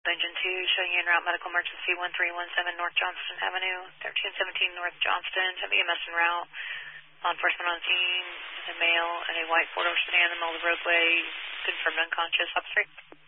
Engine 2, showing you en route medical emergency 1317 North Johnston Avenue, 1317 North Johnston, heavy EMS en route. Law enforcement on scene, a male and a white four-door sedan in the middle of the roadway, confirmed unconscious. Up 3.